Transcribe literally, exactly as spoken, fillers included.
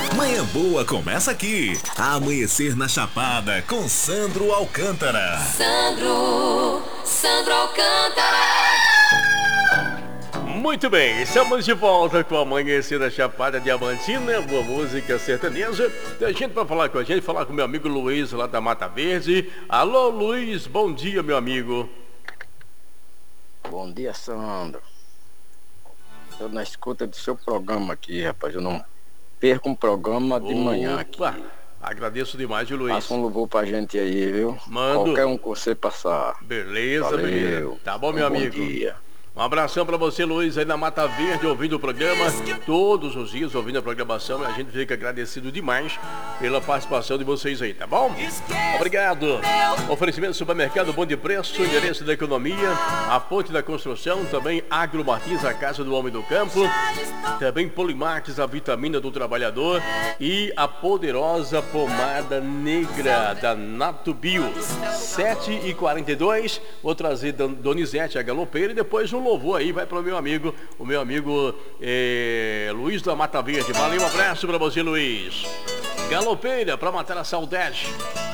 Manhã boa começa aqui. Amanhecer na Chapada com Sandro Alcântara. Sandro, Sandro Alcântara. Muito bem, estamos de volta com a Amanhecer da Chapada Diamantina, boa música sertaneja. Tem gente para falar com a gente, falar com meu amigo Luiz lá da Mata Verde. Alô Luiz, bom dia meu amigo. Bom dia, Sandro. Estou na escuta do seu programa aqui, rapaz. Eu não perco um programa de Opa, manhã aqui. Agradeço demais, Luiz. Passa um louvor pra gente aí, viu? Mando. Qualquer um que você passar. Beleza, Valeu. beleza. Tá bom, meu um amigo. Bom dia. Um abração pra você, Luiz, aí na Mata Verde, ouvindo o programa, todos os dias ouvindo a programação, e a gente fica agradecido demais pela participação de vocês aí, tá bom? Obrigado. Oferecimento do supermercado Bom de Preço, endereço da economia, a Ponte da Construção, também Agro Martins, a Casa do Homem do Campo, também Polimax, a vitamina do trabalhador e a poderosa pomada negra da Natubio. sete e quarenta e dois, vou trazer Donizete, a galopeira, e depois um louvor aí vai para o meu amigo, o meu amigo é, Luiz da Mata Verde. Valeu, um abraço para você, Luiz. Galopeira para matar a saudade.